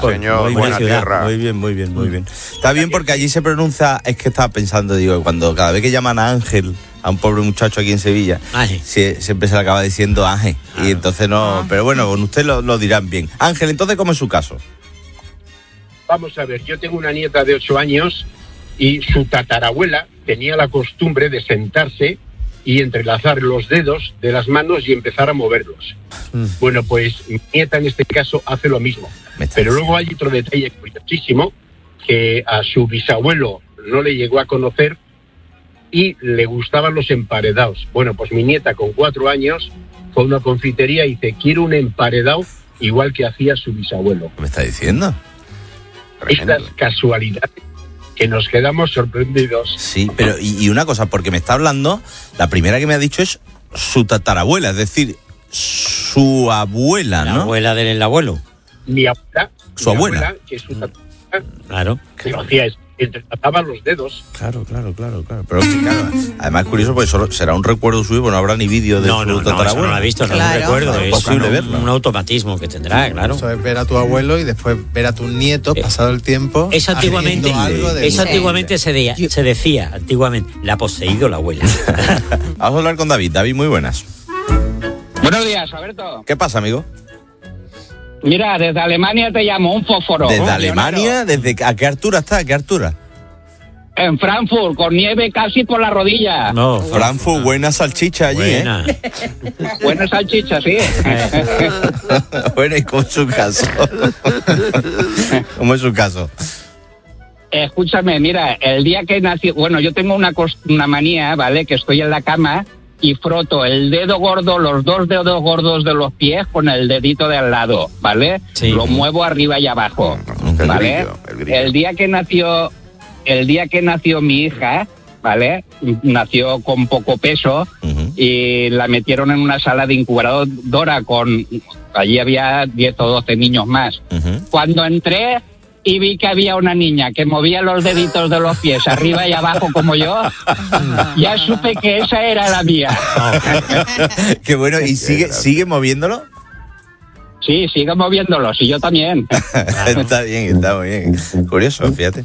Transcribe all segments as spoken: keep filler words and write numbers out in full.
Señor, muy buena ciudad. tierra. Muy bien, muy bien, muy bien. Está bien porque allí se pronuncia, es que estaba pensando, digo, cuando cada vez que llaman a Ángel, a un pobre muchacho aquí en Sevilla, se, siempre se le acaba diciendo Ángel. Claro. Y entonces no, ah. pero bueno, con usted lo, lo dirán bien. Ángel, entonces, ¿cómo es su caso? Vamos a ver, yo tengo una nieta de ocho años y su tatarabuela tenía la costumbre de sentarse y entrelazar los dedos de las manos y empezar a moverlos. Mm. Bueno, pues mi nieta en este caso hace lo mismo. Pero luego hay otro detalle curiosísimo, que a su bisabuelo no le llegó a conocer y le gustaban los emparedados. Bueno, pues mi nieta con cuatro años fue a una confitería y dice, quiero un emparedado igual que hacía su bisabuelo. ¿Me está diciendo? Estas casualidades que nos quedamos sorprendidos. Sí, pero y, y una cosa, porque me está hablando, la primera que me ha dicho es su tatarabuela, es decir, su abuela, ¿no? La abuela del abuelo. Mi abuela. Su mi abuela. abuela, que es su tatarabuela, claro. Que lo hacía es, entretrataba los dedos. Claro, claro, claro, claro. Pero es que, claro, además es curioso porque solo será un recuerdo suyo, porque no habrá ni vídeo de no, su no, tatarabuela. No, no lo ha visto, no claro. es un recuerdo. No, es posible un, verlo. un automatismo que tendrá, claro. Eso es ver a tu abuelo y después ver a tus nietos, eh, pasado el tiempo. Eso antiguamente, algo de eso antiguamente se, de, se decía, antiguamente, la ha poseído la abuela. Vamos a hablar con David. David, muy buenas. Buenos días, Alberto. ¿Qué pasa, amigo? Mira, desde Alemania te llamo, un fósforo. ¿Desde un Alemania? ¿Desde a qué altura está? ¿A qué altura? En Frankfurt, con nieve casi por la rodilla. No, Frankfurt, buena salchicha allí, buena. ¿eh? Buena salchicha, sí. Bueno, ¿y cómo es su caso? ¿Cómo es su caso? Escúchame, mira, el día que nací, bueno, yo tengo una, una manía, ¿vale? Que estoy en la cama y froto el dedo gordo, los dos dedos gordos de los pies con el dedito de al lado, ¿vale? Sí. Lo muevo arriba y abajo, ¿vale? El, grillo, el, grillo. el día que nació, el día que nació mi hija, ¿vale? Nació con poco peso uh-huh. y la metieron en una sala de incubadora con, allí había diez o doce niños más. Uh-huh. Cuando entré y vi que había una niña que movía los deditos de los pies arriba y abajo como yo, ya supe que esa era la mía. Qué bueno, ¿y sigue sigue moviéndolo? Sí, sigue moviéndolos, y yo también. Está bien, está muy bien. Curioso, fíjate.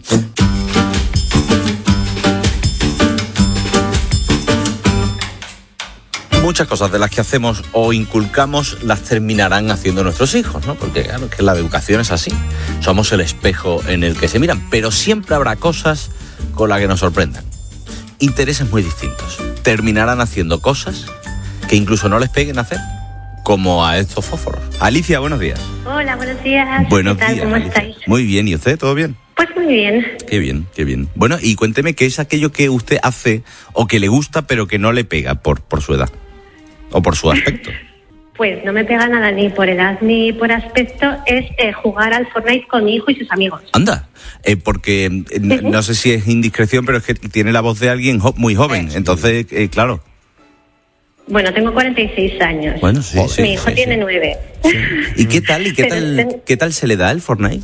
Muchas cosas de las que hacemos o inculcamos las terminarán haciendo nuestros hijos, ¿no? Porque claro, que la educación es así. Somos el espejo en el que se miran, pero siempre habrá cosas con las que nos sorprendan. Intereses muy distintos. Terminarán haciendo cosas que incluso no les peguen hacer, como a estos fósforos. Alicia, buenos días. Hola, buenos días. Buenos ¿Qué tal? días, ¿Cómo Alicia. estáis? Muy bien, ¿y usted? ¿Todo bien? Pues muy bien. Qué bien, qué bien. Bueno, y cuénteme qué es aquello que usted hace o que le gusta pero que no le pega por, por su edad o por su aspecto. Pues no me pega nada ni por edad ni por aspecto, es eh, jugar al Fortnite con mi hijo y sus amigos. Anda, eh, porque eh, no, no sé si es indiscreción, pero es que tiene la voz de alguien jo- muy joven, entonces, eh, claro. Bueno, tengo cuarenta y seis años. Bueno, sí, sí. Mi hijo sí, tiene sí. nueve. Sí. ¿Y qué tal? ¿Y qué Pero tal? ten... ¿Qué tal se le da el Fortnite?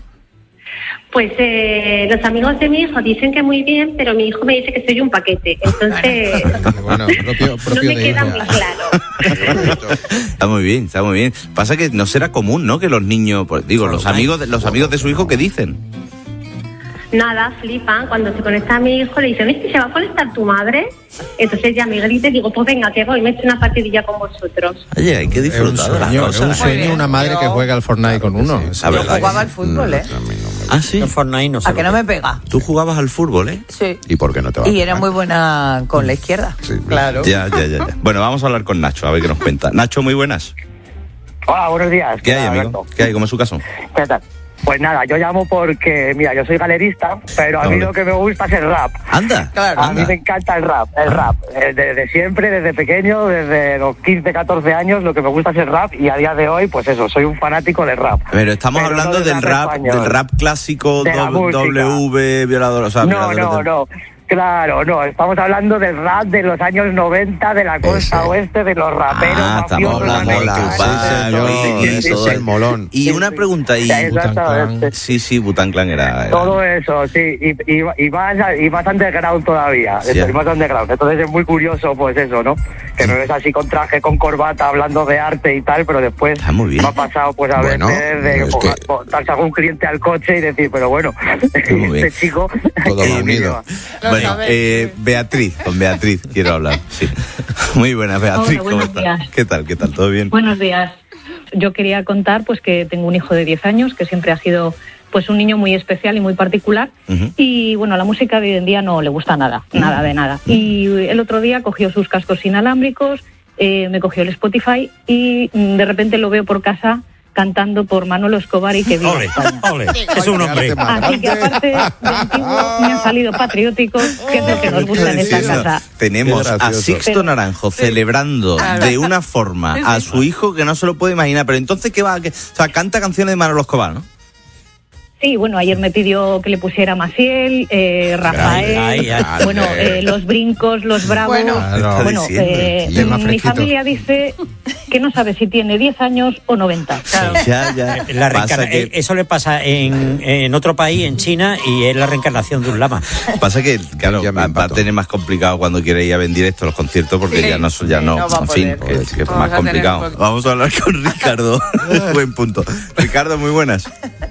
Pues eh, los amigos de mi hijo dicen que muy bien, pero mi hijo me dice que soy un paquete. Entonces, bueno, propio, propio no me de queda hijo. muy claro. Está muy bien, está muy bien. Pasa que no será común, ¿no? Que los niños, pues, digo, los amigos, de, los amigos de su hijo, ¿qué dicen? Nada, flipan. Cuando se conecta a mi hijo le dicen, ¿es que se va a conectar tu madre? Entonces ya me grita y digo, pues venga, que voy, me echo una partidilla con vosotros. Oye, hay que disfrutar de las Es un cosas. sueño, es un sueño una madre que juega al Fortnite con uno. Sí, yo jugaba al fútbol, ¿eh? Ah, sí. El Fortnite no sé. ¿A que no me pega? Tú jugabas al fútbol, ¿eh? Sí. ¿Y por qué no te va a Y era pegar? muy buena con la izquierda. Sí, claro. Ya, ya, ya, ya. Bueno, vamos a hablar con Nacho, a ver qué nos cuenta. Nacho, muy buenas. Hola, buenos días. ¿Qué hay, amigo? Alberto? ¿Qué hay? ¿Cómo es su caso? ¿Qué tal? Pues nada, yo llamo porque, mira, yo soy galerista, pero a mí Hombre. lo que me gusta es el rap. Anda. Claro. A mí me encanta el rap, el rap. Eh, Desde siempre, desde pequeño, desde los quince, catorce años, lo que me gusta es el rap y a día de hoy, pues eso, soy un fanático del rap. Pero estamos Pero hablando no del rap, español. del rap clásico, De la do- música. W, violador, o sea, No, violador no, de- no. Claro, no, estamos hablando del rap de los años noventa, de la costa Ese. oeste, de los raperos. Ah, estamos mafiosos, hablando de americanos, Tupac, todo y- eso. y Ese todo es el eso. molón. Y una pregunta, y Exactamente. sí, sí, Wu-Tang Clan era, era- Todo eso, sí, y, y, y, más, y más underground todavía, Sí. eso, y más underground. Entonces es muy curioso, pues eso, ¿no? Que no es así con traje, con corbata, hablando de arte y tal, pero después Ah, muy bien. me ha pasado, pues a Bueno, veces, de es coger- que- montarse algún cliente al coche y decir, pero bueno, Muy bien. este chico... Todo ¿qué va unido. lleva? Lo Bueno, sabes, eh, sí. Beatriz, con Beatriz quiero hablar. Sí. Muy buenas, Beatriz, Hola, ¿cómo buenos estás? días. ¿Qué tal? ¿Qué tal? ¿Todo bien? Buenos días. Yo quería contar pues que tengo un hijo de diez años que siempre ha sido pues un niño muy especial y muy particular. Ujú. Y bueno, la música de hoy en día no le gusta nada, nada de nada. Y el otro día cogió sus cascos inalámbricos, eh, me cogió el Spotify y mm, de repente lo veo por casa cantando por Manolo Escobar y que viva Ole, España. ole, es un hombre. Arte más Así que grande. aparte de antiguo me han salido patrióticos, que es lo que nos gusta en esta Eso. casa. Tenemos Qué a gracioso. Sixto Naranjo celebrando de una forma a su hijo que no se lo puede imaginar. Pero entonces, ¿qué va? ¿Qué? O sea, canta canciones de Manolo Escobar, ¿no? Sí, bueno, ayer me pidió que le pusiera Maciel, eh, Rafael, Ay, ay, ay. bueno, eh, los brincos, los bravos. Bueno. Claro. Bueno, Está eh, diciendo. Tema mi fresquito. familia dice que no sabe si tiene diez años o noventa. Ya, ya. La Pasa reencarna- que- eh, Eso le pasa en, en otro país, en China, y es la reencarnación de un lama. Pasa que, claro, Ya me va, va a empato. tener más complicado cuando quiere ir a ver en directo los conciertos porque Sí, ya no, ya sí, no, no va a en fin, poder. que, que es Vamos más a tener complicado. un poco- Vamos a hablar con Ricardo. Buen punto. Ricardo, muy buenas.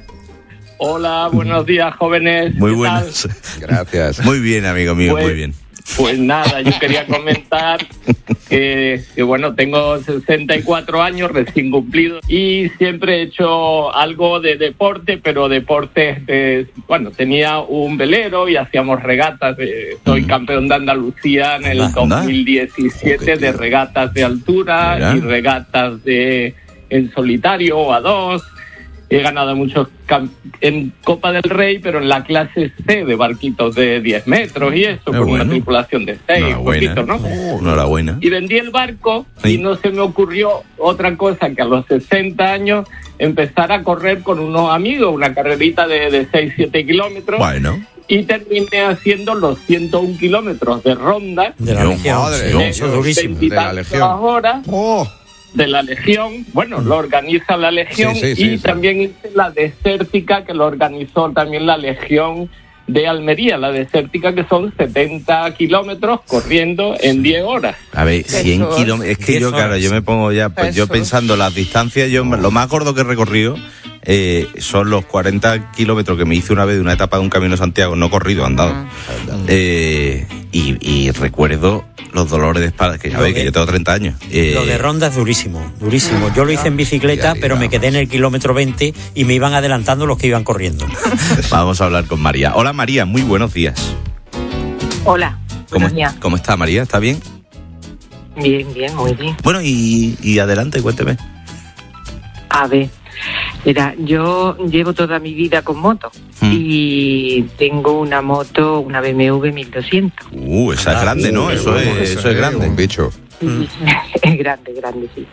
Hola, buenos días, jóvenes. Muy ¿Qué buenas. Gracias. Muy bien, amigo mío, Pues- muy bien. Pues nada, yo quería comentar que, que, bueno, tengo sesenta y cuatro años recién cumplidos y siempre he hecho algo de deporte, pero deportes de, bueno, tenía un velero y hacíamos regatas. De, soy Mm. campeón de Andalucía en el Anda, anda. dos mil diecisiete Joder, de tío. regatas de altura Mira. y regatas de en solitario o a dos. He ganado muchos cam- en Copa del Rey, pero en la clase C de barquitos de diez metros y eso, Qué con bueno. una tripulación de seis, un Enhorabuena. poquito, ¿no? Oh, enhorabuena. Y vendí el barco Sí. y no se me ocurrió otra cosa que a los sesenta años empezar a correr con unos amigos, una carrerita de, de seis, siete kilómetros. Bueno. Y terminé haciendo los ciento un kilómetros de ronda. De la Dios, Legión. madre, Sí, Dios. eso es durísimo. De la Legión. Horas Oh, de la Legión, bueno, lo organiza la Legión Sí, sí, sí, y sí. también hice la desértica que lo organizó también la Legión de Almería, la desértica que son setenta kilómetros corriendo en diez horas. A ver, cien Jesús. kilómetros. Es que diez yo, claro, horas. yo me pongo ya, pues yo Jesús. pensando las distancias, yo lo más gordo que he recorrido eh, son los cuarenta kilómetros que me hice una vez de una etapa de un Camino de Santiago, no corrido, andado. Eh, y, y recuerdo los dolores de espalda, que ya Lo veis de- que yo tengo treinta años. Eh, Lo de ronda es durísimo, durísimo. Yo lo hice en bicicleta, Ya, pero me digamos. quedé en el kilómetro veinte y me iban adelantando los que iban corriendo. Vamos a hablar con María. Hola María, muy buenos días. Hola, ¿Cómo, buenos días. ¿Cómo está María? ¿Está bien? Bien, bien, muy bien. Bueno, y, y adelante, cuénteme. A ver, mira, yo llevo toda mi vida con moto Mm. y tengo una moto, una B M W mil doscientos. Uh, esa es Ah, grande, ¿no? uh, Eso es, ese eso es grande. Un bicho. Es grande, grande, sí.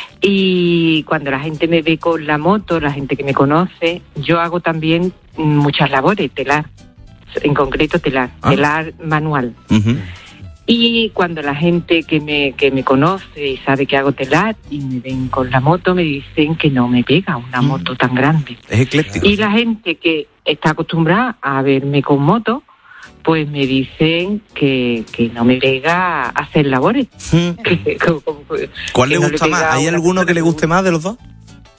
Y cuando la gente me ve con la moto, la gente que me conoce, yo hago también muchas labores, telar, en concreto telar, Ah. telar manual. Ujú. Y cuando la gente que me, que me conoce y sabe que hago telar y me ven con la moto, me dicen que no me pega una Mm. moto tan grande. Es ecléctico. Y la gente que está acostumbrada a verme con moto, pues me dicen que, que no me pega hacer labores. Mm. Que- como- como- ¿Cuál que le no gusta más? pega ¿Hay una alguno que le persona guste más de los dos?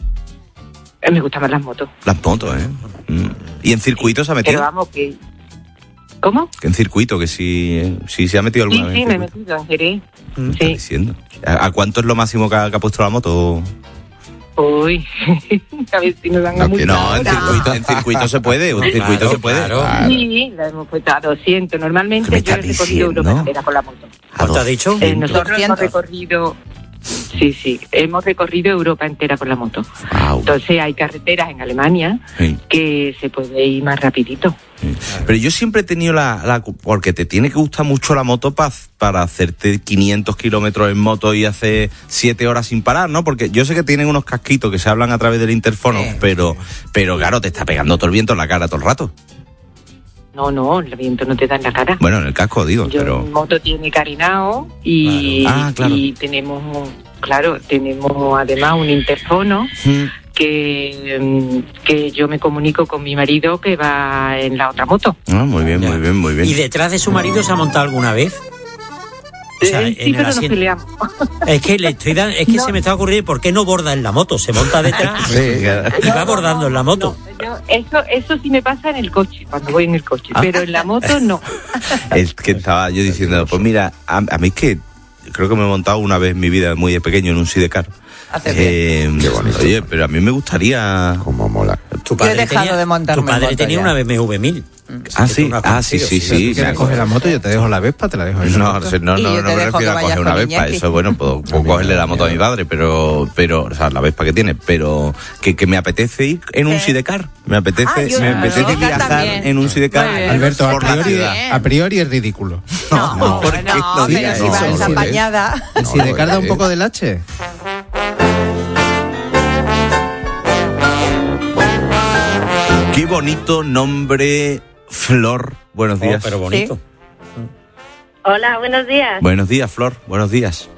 Eh, Me gustan más las motos. Las motos, ¿eh? Mm. ¿Y en circuito se ha Pero metido? vamos, que... ¿Cómo? Que en circuito, que sí, eh, sí se ha metido Sí, alguna vez. sí, en me he circuito. metido en Jerez. ¿Qué está Sí. diciendo? ¿A, a cuánto es lo máximo que ha, que ha puesto la moto? Uy, a ver si nos dan a No, que multar No, en ahora. circuito, en circuito se puede, en circuito Claro, se puede. claro. Claro. Sí, la hemos puesto a doscientos. ¿Qué Normalmente me yo he estás recorrido diciendo? Europa entera con la moto. ¿A ¿Cuánto ha dicho? doscientos? Eh, nosotros hemos doscientos. recorrido... Sí, sí, hemos recorrido Europa entera con la moto. Guau. Entonces hay carreteras en Alemania Sí, que se puede ir más rapidito. sí. Pero yo siempre he tenido la, la... Porque te tiene que gustar mucho la moto pa- para hacerte quinientos kilómetros en moto y hacer siete horas sin parar, ¿no? Porque yo sé que tienen unos casquitos que se hablan a través del interfono, Sí. pero, pero claro, te está pegando todo el viento en la cara todo el rato. No, no, el viento no te da en la cara. Bueno, en el casco digo, Yo, pero... Mi moto tiene carenado y, Claro. Ah, claro. y tenemos, claro, tenemos además un interfono Mm. que, mm, que yo me comunico con mi marido que va en la otra moto. Ah, muy bien, muy bien, muy bien. ¿Y detrás de su marido se ha montado alguna vez? O sea, Eh, en sí, el pero nos asiento. peleamos. Es que le estoy dando, es que No. se me está ocurriendo ¿por qué no borda en la moto? Se monta detrás Sí, y va bordando en la moto. Yo- eso, eso sí me pasa en el coche, cuando voy en el coche, Ah. pero en la moto no. Es que estaba yo diciendo, pues mira, a, a mí es que creo que me he montado una vez en mi vida muy de pequeño en un sidecar. Hace Eh, oye, pero a mí me gustaría... Como mola. Tu Yo he padre dejado tenía, de montarme tu padre en moto tenía ya. una B M W mil. Ah, sí, Tú no has ah, sí, conocido, sí, Si sí. quieres coger la moto, yo te dejo la Vespa, te la dejo ahí. en la No, moto. no, no, Y no, yo no te me dejo refiero que a vayas coger una con Vespa, Iñaki. eso bueno, puedo, puedo cogerle la moto a mi padre, pero, pero, o sea, la Vespa que tiene, pero que, que me apetece ir en un Sí. sidecar, me apetece, Ah, yo- me yo apetece sidecar viajar también. en un sidecar Muy bien. Alberto, a por la priori, ciudad. a priori es ridículo. No, no, ¿por qué lo pero dices? si No, vas no, no, apañada. ¿El sidecar da un eh. poco del H? Qué bonito nombre, Flor. Buenos Oh, días. pero bonito. Hola, buenos días. Buenos días, Flor. Buenos días.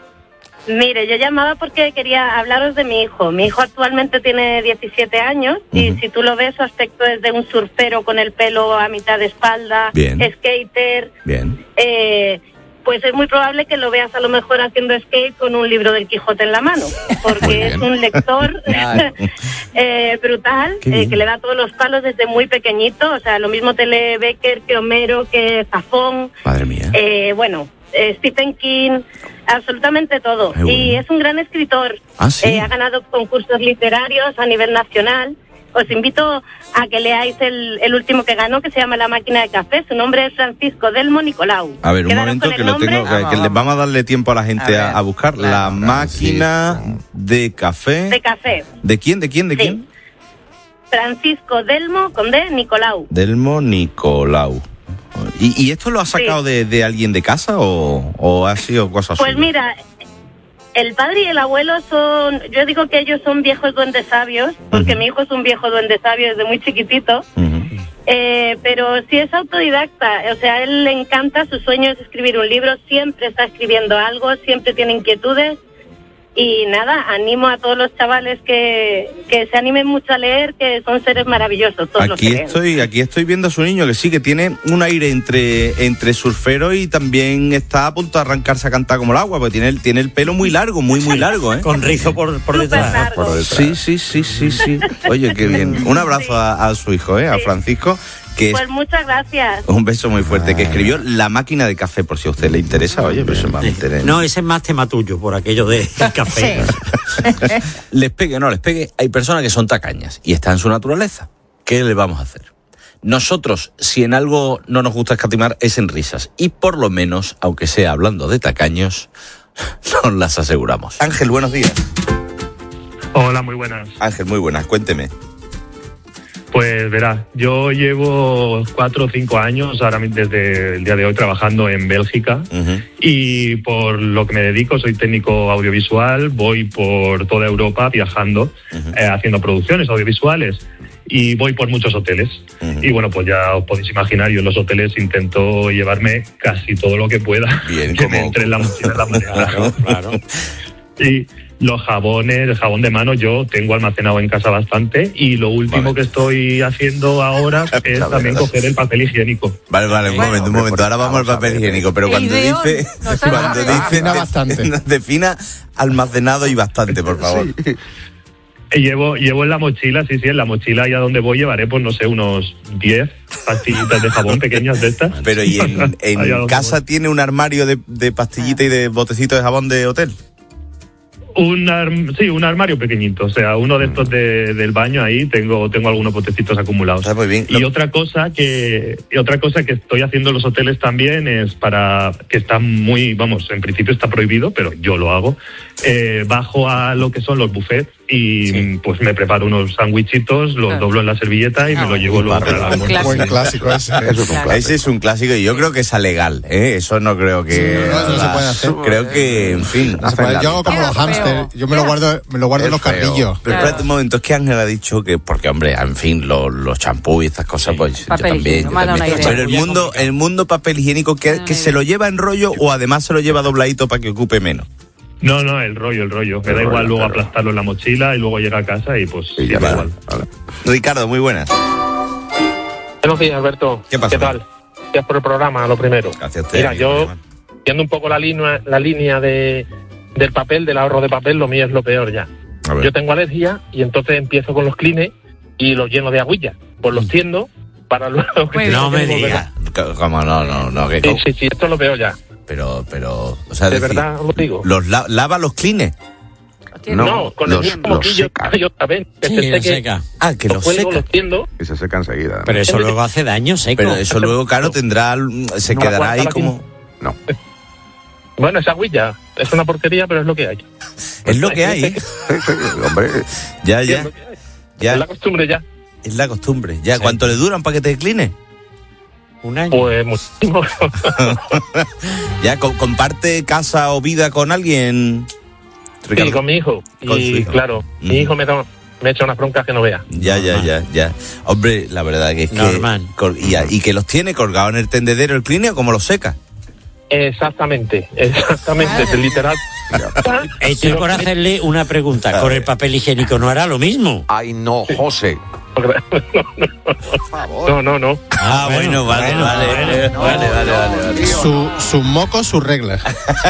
Mire, yo llamaba porque quería hablaros de mi hijo. Mi hijo actualmente tiene diecisiete años y Ujú. si tú lo ves, su aspecto es de un surfero con el pelo a mitad de espalda, Bien. skater. Bien. Eh, pues es muy probable que lo veas a lo mejor haciendo skate con un libro del Quijote en la mano, Muy porque es bien. un lector Claro. eh, brutal, Qué eh, bien. que le da todos los palos desde muy pequeñito. O sea, lo mismo te lee Becker que Homero, que Zafón. Madre mía. Eh, bueno, eh, Stephen King, absolutamente todo. Qué bueno. Y es un gran escritor. Ah, sí. Eh, ha ganado concursos literarios a nivel nacional. Os invito a que leáis el, el último que ganó, que se llama La máquina de café. Su nombre es Francisco Delmo Nicolau. A ver, un Quedaros momento con el que lo nombre. tengo, que, Vamos, que le vamos. vamos a darle tiempo a la gente A a, ver, a buscar claro, la máquina de café. De café. ¿De quién? ¿De quién? ¿De Sí. quién? Francisco Delmo con D, Nicolau. Delmo Nicolau. ¿Y, y esto lo ha sacado de, de alguien de casa o, o ha sido cosa Pues suya? mira, el padre y el abuelo son, yo digo que ellos son viejos duendes sabios, porque Ujú. mi hijo es un viejo duende sabio desde muy chiquitito, Ujú. eh, pero sí es autodidacta, o sea, a él le encanta, su sueño es escribir un libro, siempre está escribiendo algo, siempre tiene inquietudes. Y nada, animo a todos los chavales que, que se animen mucho a leer, que son seres maravillosos, todos los que Aquí leen. estoy, aquí estoy viendo a su niño que sí, que tiene un aire entre, entre surfero y también está a punto de arrancarse a cantar como el agua, porque tiene, el- tiene el pelo muy largo, muy, muy largo, ¿eh? Con rizo por, por Súper detrás. largo. Por detrás. Sí, sí, sí, sí, sí. Oye, qué bien. Un abrazo a, a su hijo, ¿eh? A Sí. Francisco, que es Pues muchas gracias. un beso muy fuerte, que escribió La máquina de café, por si a usted le interesa. Oye, pues eso me interesa. No, ese es más tema tuyo, por aquello del café. Les pegue o no les pegue, hay personas que son tacañas y está en su naturaleza. ¿Qué le vamos a hacer? Nosotros, si en algo no nos gusta escatimar, es en risas. Y por lo menos, aunque sea hablando de tacaños, nos las aseguramos. Ángel, buenos días. Hola, muy buenas. Ángel, muy buenas, cuénteme. Pues verás, yo llevo cuatro o cinco años ahora mi- desde el día de hoy trabajando en Bélgica Ujú. y por lo que me dedico soy técnico audiovisual, voy por toda Europa viajando, Ujú. eh, haciendo producciones audiovisuales y voy por muchos hoteles. Ujú. Y bueno, pues ya os podéis imaginar, yo en los hoteles intento llevarme casi todo lo que pueda Bien, que como- me entre en la mochila en la maleta. Claro, claro. Y los jabones, el jabón de mano, yo tengo almacenado en casa bastante. Y lo último Vale. que estoy haciendo ahora es La también verdad. coger el papel higiénico. Vale, vale, un Bueno, momento, un hombre, momento. por- Ahora vamos al vamos a papel ver. higiénico, pero cuando Ideón, dice, nos ha cuando dado. dice, Defina bastante. defina almacenado y bastante, por favor. Y llevo, llevo en la mochila, sí, sí, en la mochila y a donde voy llevaré, pues no sé, unos diez pastillitas de jabón pequeñas de estas. Pero ¿y en, en Ahí a donde casa voy. tiene un armario de, de pastillita y de botecito de jabón de hotel? Un arm- sí, un armario pequeñito, o sea, uno de estos de- del baño ahí, tengo tengo algunos botecitos acumulados. Está muy bien. Y Lo- otra cosa que y otra cosa que estoy haciendo en los hoteles también es para que está muy, vamos, en principio está prohibido, pero yo lo hago. Eh, bajo a lo que son los buffets y sí. pues me preparo unos sándwichitos, los claro. doblo en la servilleta y ah, me lo llevo luego para el almuerzo. Buen clásico ese. Eso es un clásico. Ese es un clásico y yo creo que es legal, ¿eh? Eso no creo que... Sí, no, no, no se puede hacer. Creo que, en fin... No yo hago como los hámster, yo me lo guardo, me lo guardo en los carrillos. Pero claro. espérate un momento, es que Ángel ha dicho que... Porque, hombre, en fin, los, los champús y estas cosas, sí. pues papel yo también... Yo también. Pero el mundo, el mundo papel higiénico, ¿que, que se lo lleva en rollo o además se lo lleva dobladito para que ocupe menos? No, no, el rollo, el rollo. Me da igual luego aplastarlo en la mochila y luego llega a casa y pues sí, ya da igual. Vale. Ricardo, muy buenas. Buenos días, Alberto. ¿Qué pasa? ¿Qué tal? Gracias por el programa, lo primero. Gracias a usted. Mira, yo, viendo un poco la línea, la línea de, del papel, del ahorro de papel, lo mío es lo peor ya. Yo tengo alergia y entonces empiezo con los Kleenex y los lleno de agüilla. Pues los tiendo para luego... Que no me digas. ¿Cómo no? No, no. Que, sí, sí, sí, esto es lo peor ya. Pero, pero, o sea, de decir, verdad lo digo. ¿Los la, lava los Kleenex? No, no, con los, el mismo moquillo yo también. Que sí, se seque, seca. Ah, que los cuelgo, seca. los tiendo. Y se seca enseguida. Pero eso luego hace daño seco. Pero eso luego, claro, tendrá, se no quedará ahí como... No. Bueno, esa agüilla es una porquería, pero es lo que hay. Es lo que hay, ¿eh? Sí, sí, hombre. Ya, ya. ya. Es la costumbre ya. Es la costumbre. Ya, sí. ¿Cuánto le dura un paquete de Kleenex? Un año. Pues muchísimo. ¿Ya comparte casa o vida con alguien? Ricardo. Sí, con mi hijo. Con y hijo. Claro, mm. mi hijo me, da, me echa unas broncas que no vea. Ya, ya, ya, ya. Hombre, la verdad que es Normal. que... Y, y que los tiene colgados en el tendedero el Kleenex o como los seca. Exactamente, exactamente, es literal. Estoy por hacerle una pregunta. ¿Con el papel higiénico no hará lo mismo? Ay, no, José. No, no, no. Ah, bueno, vale, vale, vale, vale, vale, vale. Su, sus mocos, sus reglas.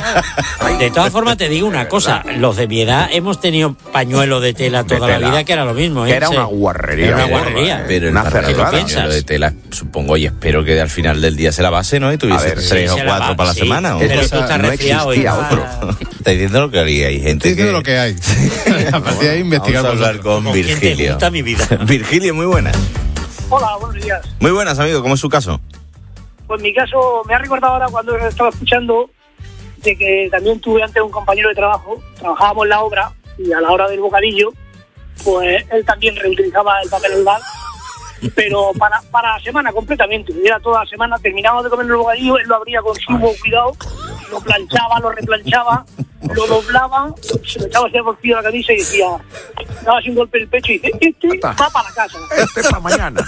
De todas formas, te digo una cosa. Los de mi edad hemos tenido pañuelo de tela toda de tela. la vida, que era lo mismo. ¿eh? Que era una guarrería. Era una guarrería. Pero el pañuelo de tela, supongo, y espero que al final del día se la base, ¿no? Y tuviese ver, tres sí, o cuatro para la sí, semana. ¿o? Pero tú estás no resfriado. Existía otro. Está diciendo lo que haría. Hay gente Estoy diciendo que... lo que hay. A partir de ahí investigar. Vamos a hablar con, con Virgilio. Te mi vida. Virgilio, muy buenas. Hola, buenos días. Muy buenas, amigo. ¿Cómo es su caso? Pues mi caso me ha recordado ahora cuando estaba escuchando de que también tuve antes un compañero de trabajo, trabajábamos en la obra y a la hora del bocadillo, pues él también reutilizaba el papel albal, pero para, para la semana completamente. Era toda la semana, terminaba de comer el bocadillo, él lo abría con sumo cuidado, lo planchaba, lo replanchaba, lo doblaba, se lo echaba así al bolsillo de la camisa y decía, daba así un golpe en el pecho y dice, este va para la casa. Este para mañana.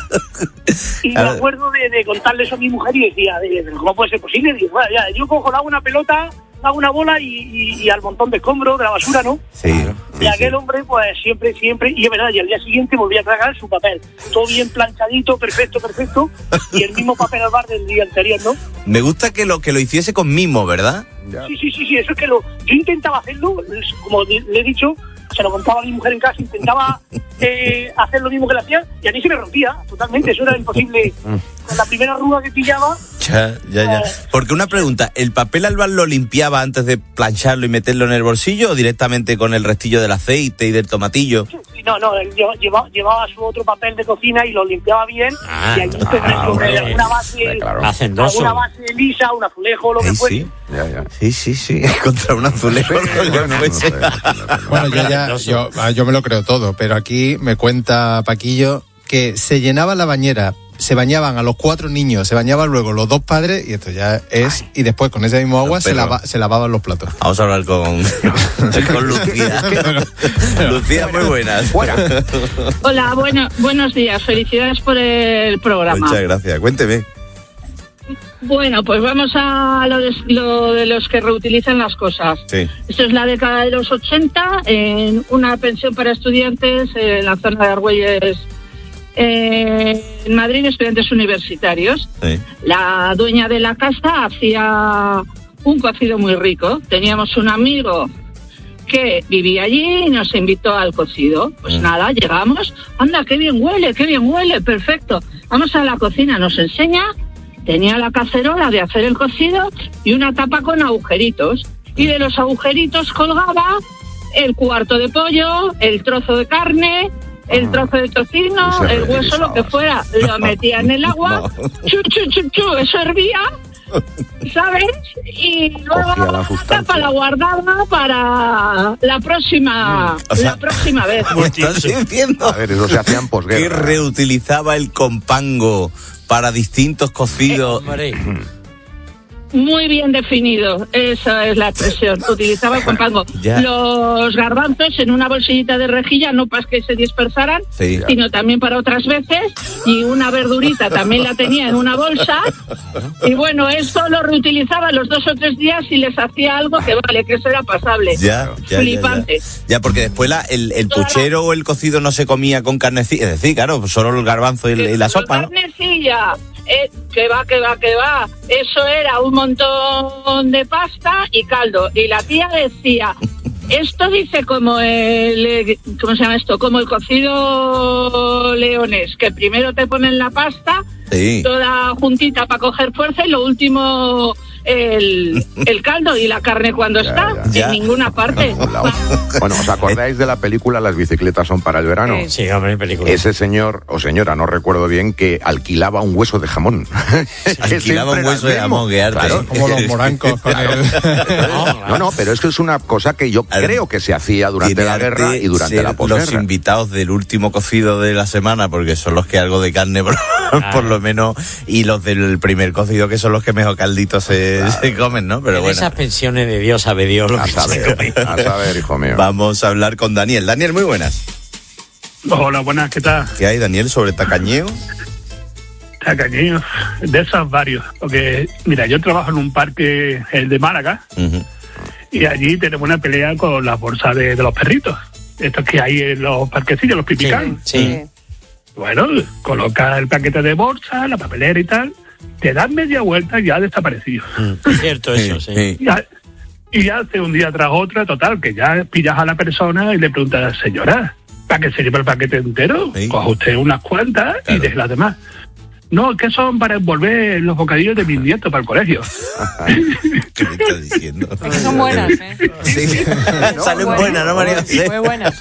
Y me acuerdo de, de contarle eso a mi mujer y decía, ¿cómo puede ser posible? Y digo, bueno, ya, yo cojo, le hago una pelota, hago una bola y, y, y al montón de escombros de la basura, ¿no? Sí. Y sí, aquel sí. hombre, pues siempre, siempre, y es verdad, y al día siguiente volvía a tragar su papel. Todo bien planchadito, perfecto, perfecto, y el mismo papel al bar del día anterior, ¿no? Me gusta que lo que lo hiciese con mimo, ¿verdad? Sí, sí, sí, sí, eso es que lo... Yo intentaba hacerlo, como le he dicho, se lo contaba a mi mujer en casa, intentaba eh, hacer lo mismo que le hacía y a mí se me rompía totalmente, eso era imposible. Con la primera arruga que pillaba... Ya, ya, ya. Porque una pregunta, ¿el papel albal lo limpiaba antes de plancharlo y meterlo en el bolsillo o directamente con el restillo del aceite y del tomatillo? Sí, no, no, él llevaba, llevaba su otro papel de cocina y lo limpiaba bien ah, y allí ah, sobre, sobre alguna base, claro. alguna base lisa, un azulejo, lo que sí, fuese. Sí. Ya, ya. sí, sí, sí, contra un azulejo. Sí, lo que bueno, fuese. No sé, no sé, no. Bueno, yo ya, yo, yo me lo creo todo, pero aquí me cuenta Paquillo que se llenaba la bañera, se bañaban a los cuatro niños, se bañaban luego los dos padres y esto ya es, Ay. y después con ese mismo agua se, lava, se lavaban los platos. Vamos a hablar con, con Lucía. Lucía, muy buenas. Hola, bueno, buenos días, felicidades por el programa. Muchas gracias, cuénteme. Bueno, pues vamos a lo de, lo de los que reutilizan las cosas. Sí. Esto es la década de los ochenta, en una pensión para estudiantes en la zona de Argüelles, eh, en Madrid, estudiantes universitarios. Sí. La dueña de la casa hacía un cocido muy rico. Teníamos un amigo que vivía allí y nos invitó al cocido. Pues mm. nada, llegamos, anda, qué bien huele, qué bien huele, perfecto. Vamos a la cocina, nos enseña, tenía la cacerola de hacer el cocido y una tapa con agujeritos. Y de los agujeritos colgaba el cuarto de pollo, el trozo de carne, el trozo de tocino, el hueso, lo que fuera. Lo metía en el agua, chu, chu, chu, chu, eso hervía, ¿sabes? Y luego Cogía la la sustancia. tapa la guardaba para la próxima, O sea, la próxima vez. ¿Me estás diciendo? A ver, eso se hacía en Que posguerra. reutilizaba el compango para distintos cocidos. Hombre, Muy bien definido, esa es la expresión. Utilizaba el compango. Ya. Los garbanzos en una bolsillita de rejilla, no para que se dispersaran, Sí. sino también para otras veces. Y una verdurita también la tenía en una bolsa. Y bueno, esto lo reutilizaba los dos o tres días y les hacía algo que vale, que eso era pasable. Ya, ya, ya, Flipante. ya. Ya, porque después la, el, el puchero o el cocido no se comía con carnecilla. Es decir, claro, solo el garbanzo y, y la sopa, ¿no? Carnecilla, eh, que va, que va, que va. Eso era un montón de pasta y caldo. Y la tía decía, esto dice como el, eh, ¿cómo se llama esto? Como el cocido leonés, que primero te ponen la pasta, Sí. toda juntita para coger fuerza y lo último el, el caldo y la carne cuando Ya, está, ya. Ya. en ninguna parte. Bueno, ¿os acordáis de la película Las bicicletas son para el verano? sí, hombre, película. Ese señor o señora, no recuerdo bien, que alquilaba un hueso de jamón. Que Alquilaba un siempre era hueso de el mismo. jamón, qué arte. Claro. Como los morancos con el... No, no, pero es que es una cosa que yo Al- creo que se hacía durante Tiene la guerra arte y durante ser la los posguerra. invitados del último cocido de la semana, porque son los que algo de carne por, por lo menos, y los del primer cocido, que son los que mejor calditos se, se comen, ¿no? Pero En bueno, esas pensiones de Dios sabe Dios lo A que se saber, come. a saber, hijo mío. vamos a hablar con Daniel. Daniel, muy buenas. Hola, buenas, ¿qué tal? ¿Qué hay, Daniel, sobre tacañeo? Tacañeños, de esos varios. Porque, mira, yo trabajo en un parque, el de Málaga, Ujú. y allí tenemos una pelea con las bolsas de, de los perritos. Estos que hay en los parquecillos, los pipicán. Sí. Bueno, coloca el paquete de bolsa, la papelera y tal, te das media vuelta y ya ha desaparecido. Mm, es cierto eso, sí. Sí. Y, ha- y hace un día tras otra, total, que ya pillas a la persona y le preguntas, señora, ¿para qué se lleva el paquete entero? Sí. Coja usted unas cuantas Claro. y deje las demás. No, que son para envolver los bocadillos de mis nietos para el colegio. ¿Qué me estás diciendo? Porque son buenas, ¿eh? Sí, salen Bueno, buenas, ¿no, María José? Muy buenas.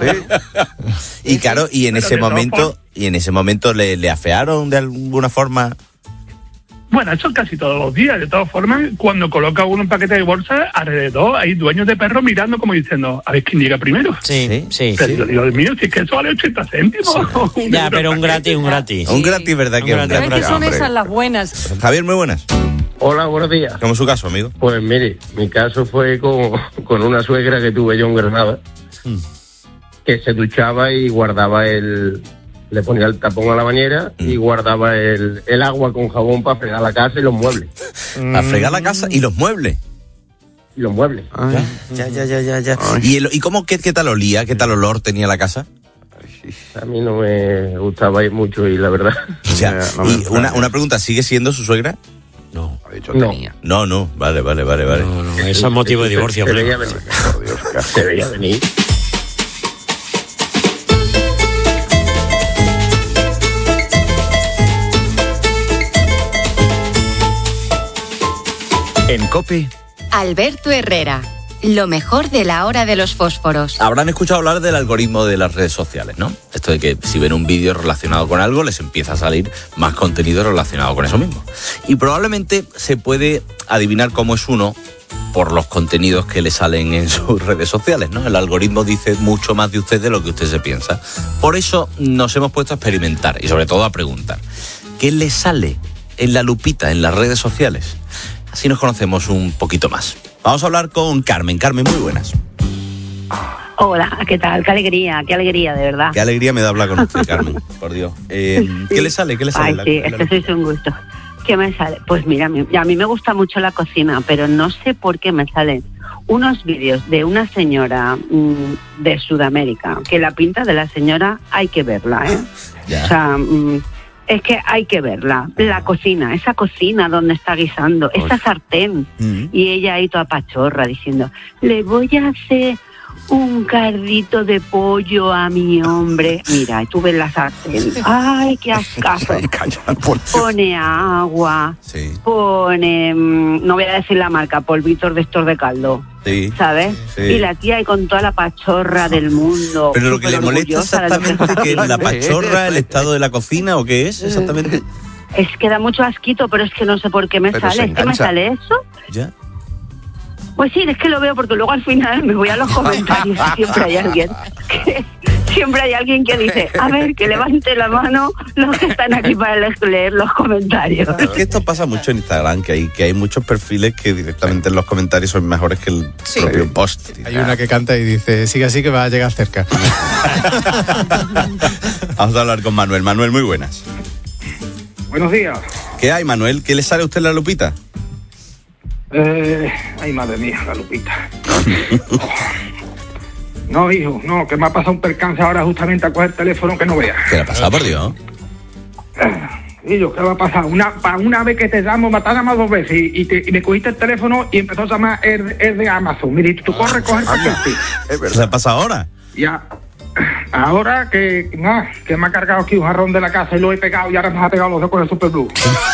Y claro, y en Pero ese de todas momento, y en ese momento le, le afearon de alguna forma. Bueno, eso casi todos los días. De todas formas, cuando coloca uno un paquete de bolsa, alrededor hay dueños de perros mirando como diciendo, a ver quién llega primero. Sí, sí, Pero sí. yo digo, Dios mío, si es que eso vale ochenta céntimos. Un Ya, euro pero un paquete. gratis, un gratis. Un gratis, ¿verdad? Un Que un gratis, Pero es gratis. que son hombre. esas las buenas. Javier, muy buenas. Hola, buenos días. ¿Cómo es su caso, amigo? Pues mire, mi caso fue con, con una suegra que tuve yo en Granada, Mm. que se duchaba y guardaba el... Le ponía el tapón a la bañera y guardaba el, el agua con jabón para fregar la casa y los muebles. A fregar la casa y los muebles. Y los muebles. Ya, ya, ya, ya, ya. ¿Y, el- y cómo, qué, qué tal olía? ¿Qué tal olor tenía la casa? A mí no me gustaba ir mucho y la verdad. O sea, no me y extraña. una, una pregunta, ¿sigue siendo su suegra? No. Ha dicho No. tenía. No, no, vale, vale, vale, vale. No, no, eso es motivo de divorcio, Se hombre. veía venir. Por Dios, qué asco. Se veía venir. En COPE, Alberto Herrera, lo mejor de la hora de los fósforos. Habrán escuchado hablar del algoritmo de las redes sociales, ¿no? Esto de que si ven un vídeo relacionado con algo, les empieza a salir más contenido relacionado con eso mismo. Y probablemente se puede adivinar cómo es uno por los contenidos que le salen en sus redes sociales, ¿no? El algoritmo dice mucho más de usted de lo que usted se piensa. Por eso nos hemos puesto a experimentar y sobre todo a preguntar, ¿qué le sale en la lupita, en las redes sociales? Así nos conocemos un poquito más. Vamos a hablar con Carmen. Carmen, muy buenas. Hola, ¿qué tal? Qué alegría, qué alegría, de verdad. Qué alegría me da hablar con usted, Carmen, por Dios. Eh, ¿Qué le sale? ¿Qué le sale? Ay, en la- sí, en la este sois un gusto. ¿Qué me sale? Pues mira, a mí, a mí me gusta mucho la cocina, pero no sé por qué me salen unos vídeos de una señora mmm, de Sudamérica, que la pinta de la señora hay que verla, ¿eh? Ya. O sea, mmm, es que hay que verla. La cocina, esa cocina donde está guisando, esa sartén. Mm. Y ella ahí toda pachorra diciendo, le voy a hacer un cardito de pollo a mi hombre. Mira, y tú ves la sartén. Ay, qué ascazo. Pone agua, Sí, pone, mm, no voy a decir la marca, polvitos de estos de caldo, sí. ¿sabes? Sí. Y la tía ahí con toda la pachorra del mundo. Pero lo que le molesta superorgullosa de lo que exactamente está que la haciendo. pachorra, el estado de la cocina o qué es exactamente. Es que da mucho asquito, pero es que no sé por qué me Pero se sale. ¿Es que me engancha. sale eso? ¿Ya? Pues sí, es que lo veo porque luego al final me voy a los comentarios y siempre hay alguien que, siempre hay alguien que dice, a ver, que levante la mano los que están aquí para le- leer los comentarios. Es que esto pasa mucho en Instagram, que hay, que hay muchos perfiles que directamente en los comentarios son mejores que el propio post. Hay una que canta y dice, sigue así que va a llegar cerca. Vamos a hablar con Manuel. Manuel, muy buenas. Buenos días. ¿Qué hay, Manuel? ¿Qué le sale a usted en la lupita? Eh, ay, madre mía, la Lupita. No, hijo, no, que me ha pasado un percance ahora justamente a coger el teléfono que no veas. ¿Qué le ha pasado, por Dios? Y yo, ¿qué va a pasar? Una, para una vez que te llamo, me has llamado dos veces y, y, te- y me cogiste el teléfono y empezó a llamar el, el de Amazon. Mire, tú corres, coger el ¿Qué le ha pasado ahora? Ya. Ahora que, nada, que me ha cargado aquí un jarrón de la casa y lo he pegado y ahora me ha pegado los dos con el Super Blue.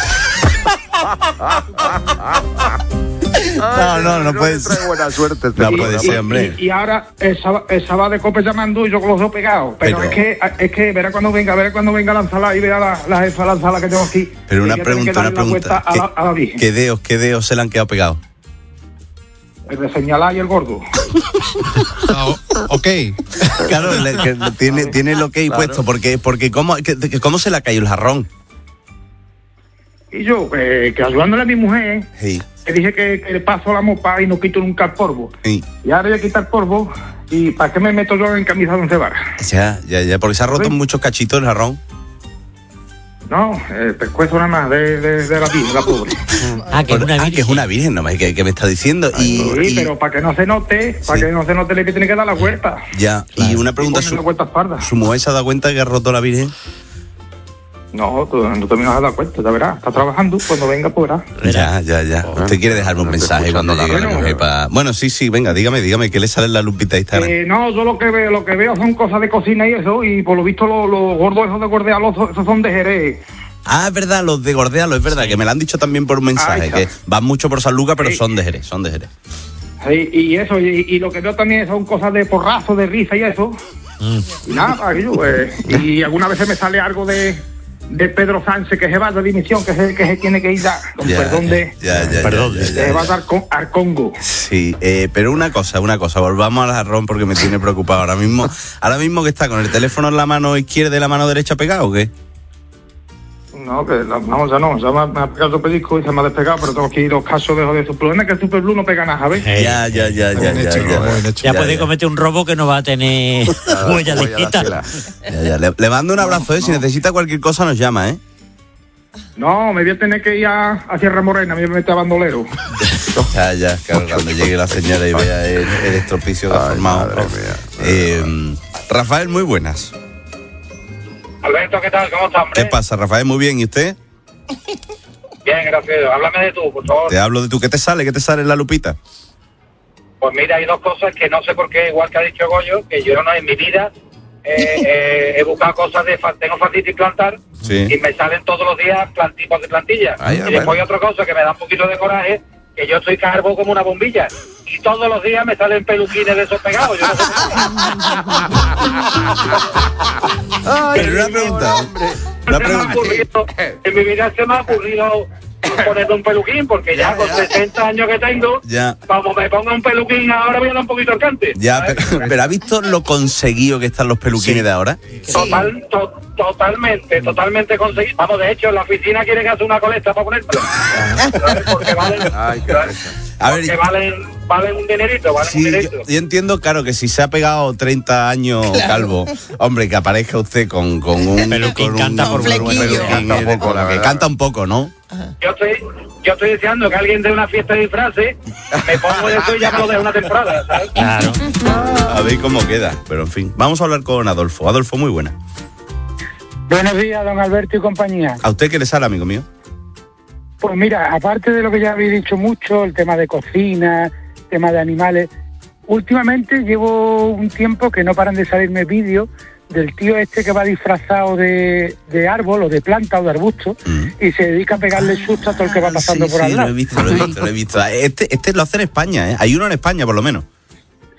No, no, no puede ser. Buena suerte. No puede ser, hombre. Y, y ahora esa, esa va de cope llamando y yo con los dos pegados. Pero, Pero- es que es que verá cuando venga, verá cuando venga la ensalada y vea la, la jefa de la ensalada que tengo aquí. Pero una Y voy a tener que pregunta, una darle la vuelta pregunta. A la, a la Virgen. ¿Qué, qué dedos, qué dedos se le han quedado pegados? El de señalar y el gordo. Ok. Claro, le- que tiene, tiene el ok puesto, porque, porque ¿cómo, que- que- ¿cómo se le ha caído el jarrón? Y yo, eh, que ayudándole a mi mujer, Sí, que dije que, que le paso la mopa y no quito nunca el polvo. sí. Y ahora voy a quitar polvo. ¿Y para qué me meto yo en camisa de once varas? Ya, ya, ya, porque se ha roto en muchos cachitos el jarrón. No, eh, pescuezo nada más de, de, de la virgen, la pobre. Ah, que es una Ah, virgen. que es una virgen, no me que, que me está diciendo. Y, Sí, y- pero para que no se note, para Sí. que no se note, le tiene que dar la vuelta. ya, y una pregunta, Y ponerle ¿su, vuelta espalda. ¿su mujer se ha dado cuenta que ha roto la virgen? No, tú no te me has dado cuenta, ya verás. Está trabajando, cuando venga podrá. Ya, ya, ya. Usted quiere dejarme un mensaje cuando llegue la mujer para... Bueno, sí, sí, venga, dígame, dígame, ¿qué le sale en la lupita de Instagram? Eh, no, yo lo que veo, lo que veo son cosas de cocina y eso, y por lo visto los, los gordos esos de gordealos, esos son de Jerez. Ah, es verdad, los de Gordealo, es verdad, que me lo han dicho también por un mensaje, Ay, que ya. van mucho por San Lucas, pero Sí. son de Jerez, son de Jerez. Sí, y eso, y, y lo que veo también son cosas de porrazo, de risa y eso. Y nada, aquello, pues, y algunas veces me sale algo de, de Pedro Sánchez, que se va de dimisión, que se, que se tiene que ir ya, con Ya, perdón de... ya, ya, Perdón, ya, ya, que ya, se va a ya. dar con, al Congo. Sí, eh, pero una cosa, una cosa, volvamos al jarrón porque me tiene preocupado ahora mismo. Ahora mismo que está con el teléfono en la mano izquierda y la mano derecha pegado, ¿o qué? No, que la, no, ya no, ya me, ha- me ha pegado el pellizco y se me ha despegado, pero tengo aquí los casos de joder. El problema es que el Super Blue no pega nada, ¿sabes? Eh, Ya, ya, ya, ya, ya, ya. Ya puede cometer un robo que no va a tener huella digital. Ya, ya. Le, le mando un abrazo, ¿eh? Si necesita cualquier cosa nos llama, ¿eh? No, me voy a tener que ir a, a Sierra Morena, me voy a meter a bandolero. Ya, ya, claro, cuando llegue la señora y vea el, el estropicio deformado. Eh, Rafael, muy buenas. Alberto, ¿qué tal? ¿Cómo estás, hombre? ¿Qué pasa, Rafael? Muy bien, ¿y usted? Bien, gracias. Háblame de tú, por favor. Te hablo de tú. ¿Qué te sale? ¿Qué te sale en la lupita? Pues mira, hay dos cosas que no sé por qué, igual que ha dicho Goyo, que yo no en mi vida eh, eh, he buscado cosas de... fa- Tengo fascitis plantar Sí. y me salen todos los días plantipos de plantilla. Ah, ya, y después bueno. hay otra cosa que me da un poquito de coraje, que yo estoy carbo como una bombilla. Y todos los días me salen peluquines de esos pegados. Yo no sé por qué. Pero una pregunta. Una Se me ha pregunta. ocurrido- en mi vida se me ha ocurrido ponerme un peluquín, porque ya, con sesenta años que tengo, Ya. como me ponga un peluquín ahora voy a dar un poquito al cante. Ya, pero, pero ¿ha visto lo conseguido que están los peluquines de ahora? Total, to- totalmente, totalmente conseguido. Vamos, de hecho, en la oficina quieren hacer una colecta para ponértelo. Porque valen, A ver, porque valen, valen un dinerito, valen un sí, yo, dinerito. yo entiendo, claro, que si se ha pegado treinta años calvo, hombre, que aparezca usted con, con un Peluquín, con un- canta por con un flequillo. peluquín, Canta un eh, poco, la que verdad. canta un poco, ¿no? Yo estoy, yo estoy deseando que alguien dé una fiesta de disfraces, me pongo eso y ya me lo dejo una temporada, ¿sabes? Claro. A ver cómo queda, pero en fin. Vamos a hablar con Adolfo. Adolfo, muy buena. Buenos días, don Alberto y compañía. ¿A usted qué le sale, amigo mío? Pues mira, aparte de lo que ya habéis dicho mucho, el tema de cocina, tema de animales, últimamente llevo un tiempo que no paran de salirme vídeos del tío este que va disfrazado de, de árbol o de planta o de arbusto y se dedica a pegarle susto a todo el que va pasando Sí, por sí, al lo lado. he visto, lo he visto, lo he visto. Este, este lo hace en España, ¿eh? Hay uno en España, por lo menos.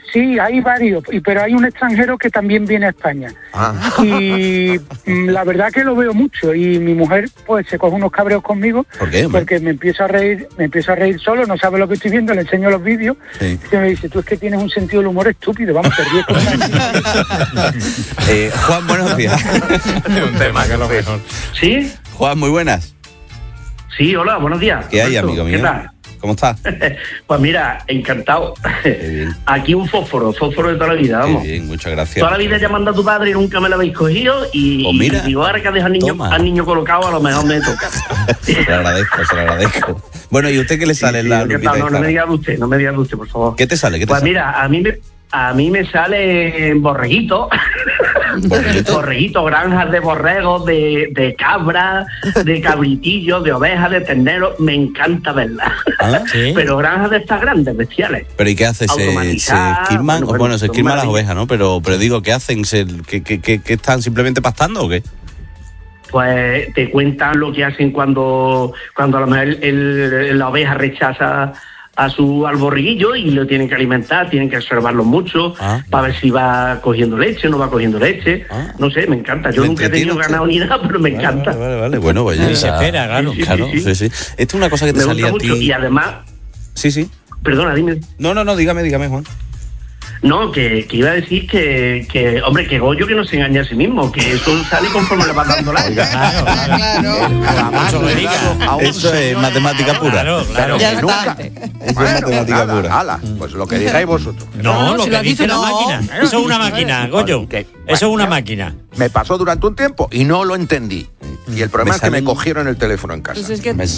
Sí, hay varios, y- pero hay un extranjero que también viene a España. Ah. Y mm, la verdad que lo veo mucho, y mi mujer pues se coge unos cabreos conmigo. ¿Por qué, hombre? Porque me empiezo a reír, me empiezo a reír solo, no sabe lo que estoy viendo, le enseño los vídeos, Sí. y me dice, tú es que tienes un sentido del humor estúpido, vamos, te ríes como una- Eh, Juan, buenos días. Un tema que es lo mejor. ¿Sí? Juan, muy buenas. Sí, hola, buenos días. ¿Qué hay, Alberto, amigo mío? ¿Qué tal? ¿Cómo estás? Pues mira, encantado. Aquí un fósforo, fósforo de toda la vida, vamos. Qué bien, muchas gracias. Toda la vida llamando a tu padre y nunca me lo habéis cogido y, Pues mira, y digo, ahora que deja al niño, toma. al niño colocado, a lo mejor me toca. Se lo agradezco, se lo agradezco. Bueno, ¿y usted qué le sale Sí, en la sí, ¿qué lupita tal? No, no esta? me diga de usted, no me diga de usted, por favor. ¿Qué te sale? ¿Qué te Pues sale? mira, a mí me, a mí me sale borreguito, borreguito, granjas de borregos, de, de cabras, de cabritillos, de ovejas, de terneros, me encanta verlas. ¿Ah? ¿Sí? Pero granjas de estas grandes, bestiales. ¿Pero y qué hace? ¿Se, se Automatizadas, esquilman? bueno, Bueno, bueno, se son esquilman las maravillas. ovejas, ¿no? Pero, pero digo, ¿qué hacen? ¿Se, qué, qué, qué, qué están simplemente pastando o qué? Pues te cuentan lo que hacen cuando, cuando a lo mejor el- el- la oveja rechaza a su al borriguillo y lo tienen que alimentar, tienen que observarlo mucho Ah. para ver si va cogiendo leche o no va cogiendo leche. No sé, me encanta. Yo ¿Le nunca he entretiene tenido usted? ganado ni nada, pero me Vale, encanta. Vale, vale, vale. Bueno, pues Sí, ya. se espera, claro. Claro, Sí, sí, sí, sí. Esto es una cosa que te Me salía gusta a mucho ti. y además... Sí, sí. Perdona, dime. No, no, no, dígame, dígame, Juan. No, que, que iba a decir que, que, hombre, que Goyo que no se engaña a sí mismo, que eso sale conforme le va dando la Eso es matemática pura. Claro, Claro, Ya que está. nunca. Eso es matemática Nada, pura. ala, pues lo que digáis vosotros. No, lo que dice la máquina. Eso es una máquina, Goyo. Que- Eso es una ya, máquina. Me pasó durante un tiempo y no lo entendí. Y el problema Me es que me salen- cogieron el teléfono en casa. Pues es que- Me-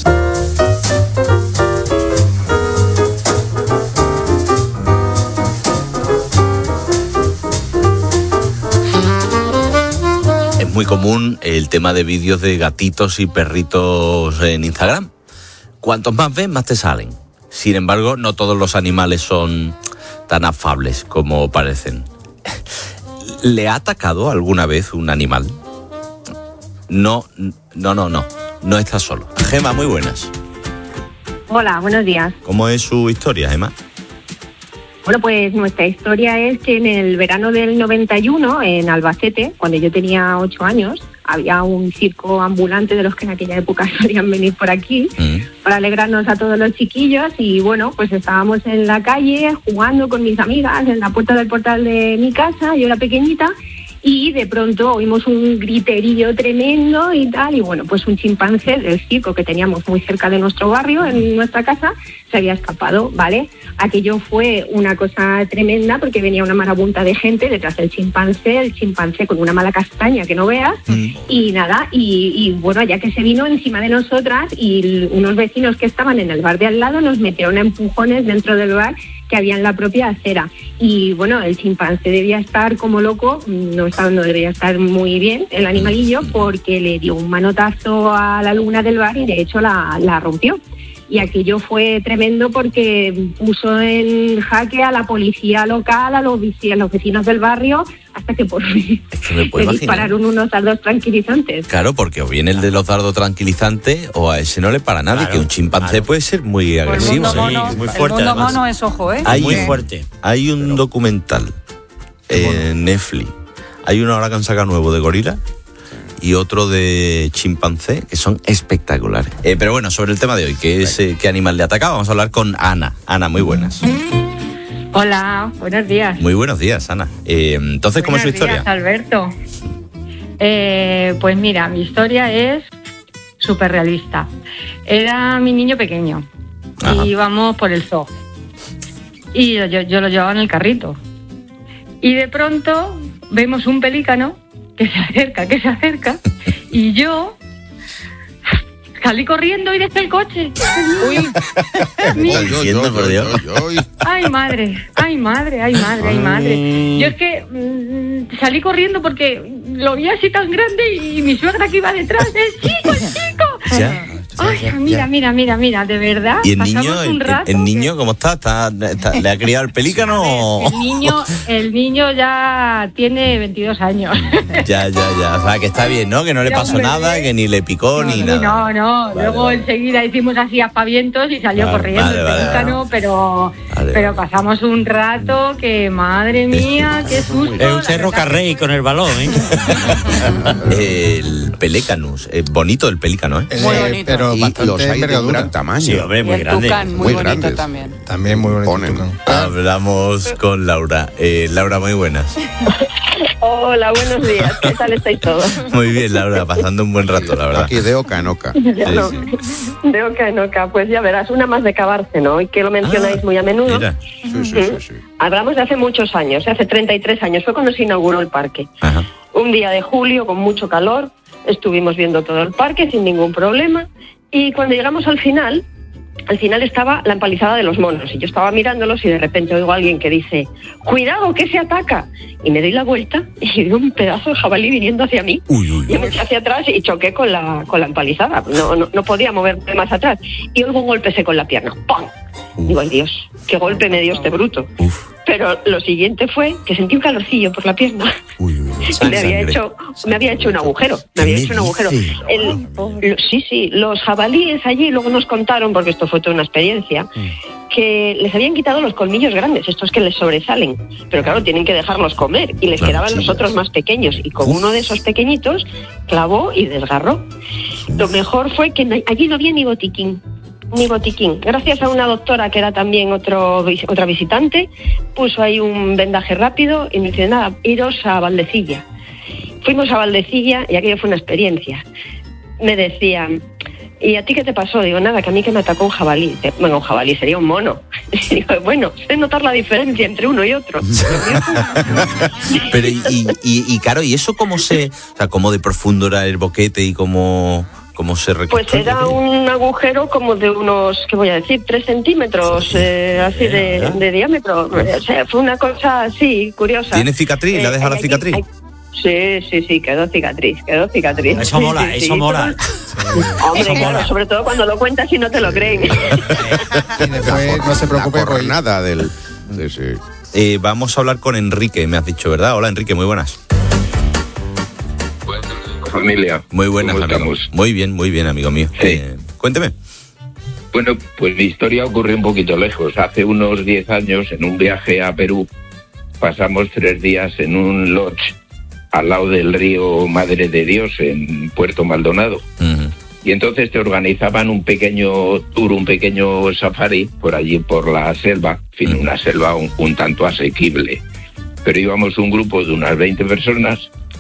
Es muy común el tema de vídeos de gatitos y perritos en Instagram. Cuantos más ves, más te salen. Sin embargo, no todos los animales son tan afables como parecen. ¿Le ha atacado alguna vez un animal? No, no, no, no. No está solo. Gema, muy buenas. Hola, buenos días. ¿Cómo es su historia, Gema? Bueno, pues nuestra historia es que en el verano del noventa y uno, en Albacete, cuando yo tenía ocho años, había un circo ambulante de los que en aquella época solían venir por aquí para alegrarnos a todos los chiquillos y bueno, pues estábamos en la calle jugando con mis amigas en la puerta del portal de mi casa, yo era pequeñita, y de pronto oímos un griterío tremendo y tal, y bueno, pues un chimpancé del circo que teníamos muy cerca de nuestro barrio, en nuestra casa, se había escapado, ¿vale? Aquello fue una cosa tremenda porque venía una marabunta de gente detrás del chimpancé, el chimpancé con una mala castaña que no veas, y nada, y, y bueno, ya que se vino encima de nosotras y l- unos vecinos que estaban en el bar de al lado nos metieron a empujones dentro del bar que había en la propia acera. Y bueno, el chimpancé debía estar como loco, no, estaba, no debía estar muy bien el animalillo porque le dio un manotazo a la luna del bar y de hecho la, la rompió. Y aquello fue tremendo porque puso en jaque a la policía local, a los, vici- a los vecinos del barrio, hasta que por fin Que me puedo le imaginar. dispararon unos dardos tranquilizantes. Claro, porque o viene el de los dardos tranquilizantes o a ese no le para nadie, que un chimpancé puede ser muy El agresivo. mundo mono, el mundo mono es ojo, ¿eh? Hay, Que- Hay un documental en Netflix. Hay uno ahora que han sacado nuevo de gorila y otro de chimpancé que son espectaculares. Eh, pero bueno, sobre el tema de hoy, que es eh, qué animal le atacaba, vamos a hablar con Ana. Ana, muy buenas. Hola, buenos días. Muy buenos días, Ana. Eh, entonces, ¿cómo es su Buenos historia? días, Alberto. Eh, pues mira, mi historia es súper realista. Era mi niño pequeño y íbamos por el zoo. Y yo, yo lo llevaba en el carrito. Y de pronto vemos un pelícano que se acerca, que se acerca. Y yo salí corriendo y dejé el coche. Uy, ¿Qué estás diciendo, por Dios? ay madre, ay madre, ay madre, ay madre. Yo es que mm, salí corriendo porque lo vi así tan grande y mi suegra que iba detrás, el chico, el chico. Ya. Ay, mira, mira, mira, mira, mira, de verdad. ¿Y el pasamos niño, un el, rato el niño cómo está? ¿Está, está- le ha criado el pelícano? o- El niño, el niño ya tiene veintidós años. Ya, ya, ya. O sea, que está bien, ¿no? Que no le Ya, pasó hombre, nada, que ni le picó ni Sí, nada. no, no. Vale, Luego vale. enseguida hicimos así aspavientos y salió Vale, corriendo vale, el vale, pelícano, pero, Vale, pero pasamos un rato que, madre mía, qué susto. Es un cerro carrey con el balón, ¿eh? El Pelecanus. Es bonito el pelícano, ¿eh? Muy bonito. Pero y bastante los hay de un envergadura. gran tamaño. Sí, hombre, muy Y el grande. tucán, muy, Muy bonito grandes. también. También muy bonito. el tucán. Hablamos con Laura. Eh, Laura, muy buenas. Hola, buenos días. ¿Qué tal estáis todos? Muy bien, Laura, pasando un buen rato, la verdad. Aquí de oca en oca. Ya no. De oca en oca. Pues ya verás, una más de Cabárceno, y que lo mencionáis Ah, muy a menudo. Mira. Sí, sí, sí, sí. Hablamos de hace muchos años, hace treinta y tres años, fue cuando se inauguró el parque. Ajá. Un día de julio con mucho calor, estuvimos viendo todo el parque sin ningún problema, y cuando llegamos al final, al final estaba la empalizada de los monos, y yo estaba mirándolos y de repente oigo a alguien que dice, ¡cuidado, que se ataca! Y me doy la vuelta y veo un pedazo de jabalí viniendo hacia mí. Uy, uy, Yo me eché hacia atrás y choqué con la, con la empalizada, no, no, no podía moverme más atrás, y oigo un golpe seco en la pierna, ¡pam! Digo, ay Dios, qué golpe me dio este bruto. Pero lo siguiente fue que sentí un calorcillo por la pierna. Uy, uy, uy. Y me había hecho, me había hecho un agujero, me había ¿Qué hecho me un agujero. dice? El- lo- sí, sí, los jabalíes allí luego nos contaron, porque esto fue toda una experiencia, que les habían quitado los colmillos grandes, estos que les sobresalen, pero claro, tienen que dejarlos comer, y les Claro, quedaban los chillas. otros más pequeños, y con uno de esos pequeñitos clavó y desgarró. Lo mejor fue que no- allí no había ni botiquín. Ni botiquín. Gracias a una doctora que era también otro vis- otra visitante, puso ahí un vendaje rápido y me dice, nada, iros a Valdecilla. Fuimos a Valdecilla y aquello fue una experiencia. Me decían, ¿y a ti qué te pasó? Digo, nada, que a mí que me atacó un jabalí. Dice, bueno, un jabalí sería un mono. Digo, bueno, sé notar la diferencia entre uno y otro. Pero y, y, y, y, claro, ¿y eso cómo se, o sea, cómo de profundo era el boquete y cómo, cómo se Pues reconstruye? era un agujero como de unos, ¿qué voy a decir? Tres centímetros, eh, así de, de diámetro. O sea, fue una cosa así, curiosa. ¿Tiene cicatriz? ¿Le ha dejado la aquí- cicatriz? hay- Sí, sí, sí, quedó cicatriz, quedó cicatriz. Eso Sí, mola, sí, eso sí. mola. Hombre, Eso claro, mola. sobre todo cuando lo cuentas y no te lo creen. Y después no se preocupe por nada del. de ese- Eh, vamos a hablar con Enrique, me has dicho, ¿verdad? Hola, Enrique, muy buenas. Familia. Muy buenas, ¿Cómo amigo. estamos? Muy bien, muy bien, amigo mío. Eh, cuénteme. Bueno, pues mi historia ocurrió un poquito lejos. Hace unos diez años, en un viaje a Perú, pasamos tres días en un lodge al lado del río Madre de Dios, en Puerto Maldonado. Y entonces te organizaban un pequeño tour, un pequeño safari por allí, por la selva. En fin, una selva un, un tanto asequible. Pero íbamos un grupo de unas veinte personas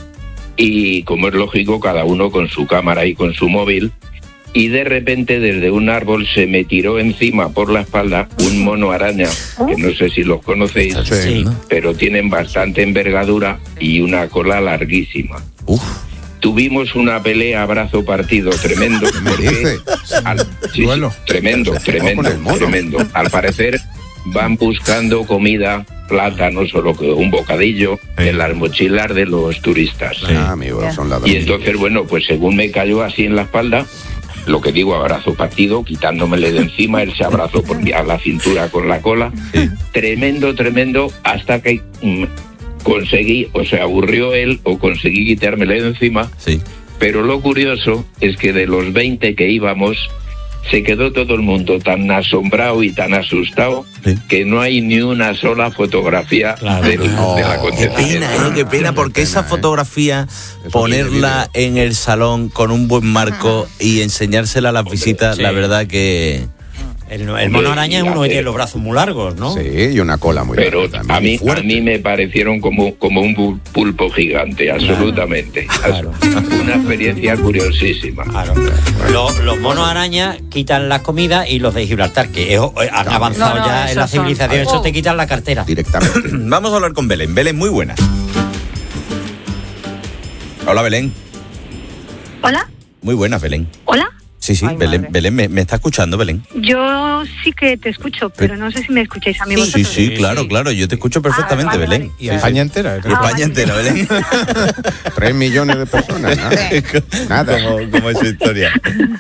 y, como es lógico, cada uno con su cámara y con su móvil. Y de repente desde un árbol se me tiró encima por la espalda un mono araña, que no sé si los conocéis, Sí. pero tienen bastante envergadura y una cola larguísima. Tuvimos una pelea a brazo partido tremendo. Porque al- sí, sí, tremendo, tremendo, tremendo. Al parecer van buscando comida, plata, no solo que un bocadillo, en las mochilas de los turistas. Ah, amigo, son Y ladrones. entonces, bueno, pues según me cayó así en la espalda, lo que digo, abrazo partido, quitándomele de encima, él se abrazó por a la cintura con la cola. Tremendo, tremendo, hasta que mm, conseguí, o se aburrió él, o conseguí quitármele de encima. Pero lo curioso es que de los veinte que íbamos, se quedó todo el mundo tan asombrado y tan asustado que no hay ni una sola fotografía del, del Qué acontecimiento. pena, ¿eh? Qué pena, porque esa fotografía, ponerla en el salón con un buen marco y enseñársela a las visitas, sí. la verdad que... El, el mono araña es uno que tiene los brazos muy largos, ¿no? Sí, y una cola muy Pero larga también, a mí, y fuerte. a mí me parecieron como, como un bu- pulpo gigante, absolutamente. Una experiencia curiosísima. Los, los monos araña quitan las comidas y los de Gibraltar, que es- han avanzado No, no, ya en la esos son- civilización, Oh. eso te quitan la cartera. Directamente. Vamos a hablar con Belén. Belén, muy buena. Hola, Belén. Hola, Muy buena, Belén. hola. Sí, sí, Ay, Belén, madre. Belén me, me está escuchando, Belén. Yo sí que te escucho, pero no sé si me escucháis a mí Sí, vosotros. sí, sí, claro, claro, yo te escucho perfectamente, Ah, vale, Belén. vale. Y España entera. ¿eh? Y España entera, Belén. Tres millones de personas. Nada. Como, como es su historia.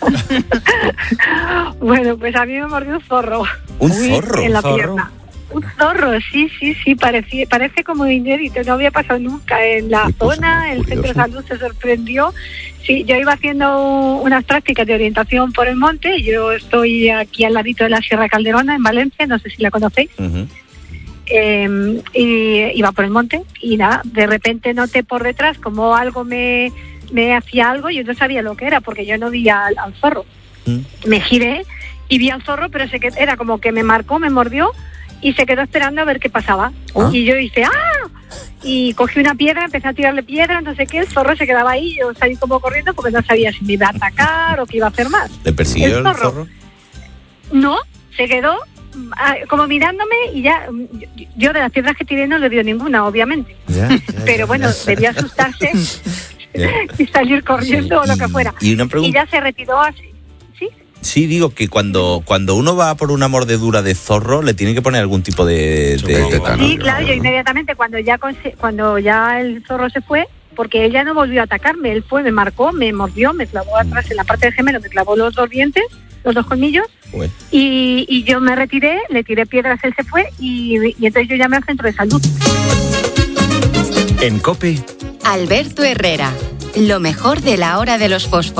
Bueno, pues a mí me mordió un zorro. ¿Un Uy, zorro? En la ¿Zorro? pierna. Un zorro, sí, sí, sí, parece, parece como inédito, no había pasado nunca en la zona, el centro de salud se sorprendió. Sí, yo iba haciendo unas prácticas de orientación por el monte, yo estoy aquí al ladito de la Sierra Calderona, en Valencia, no sé si la conocéis. Uh-huh. Eh, y iba por el monte y nada, de repente noté por detrás como algo me, me hacía algo y yo no sabía lo que era porque yo no vi al, al zorro. Mm. Me giré y vi al zorro, pero se qued- era como que me marcó, me mordió y se quedó esperando a ver qué pasaba. Ah. Y yo hice ¡ah! Y cogí una piedra, empecé a tirarle piedras, no sé qué, el zorro se quedaba ahí, yo salí como corriendo porque no sabía si me iba a atacar o qué iba a hacer más. ¿Le persiguió el El zorro? zorro. No, se quedó ah, como mirándome y ya, mm, yo- yo de las piedras que tiré no le dio ninguna, obviamente. Ya, ya, Pero ya, bueno, ya. debía asustarse Ya. y salir corriendo o lo que fuera. y una pregunta- Y ya se retiró así. Sí, digo que cuando, cuando uno va por una mordedura de zorro, le tiene que poner algún tipo de... de- Sí, claro, yo inmediatamente cuando ya conse- cuando ya el zorro se fue, porque él ya no volvió a atacarme, él fue, me marcó, me mordió, me clavó atrás en la parte del gemelo, me clavó los dos dientes, los dos colmillos, Ué. y, y yo me retiré, le tiré piedras, él se fue, y, y entonces yo llamé al centro de salud. En COPE, Alberto Herrera, lo mejor de la hora de los fósforos.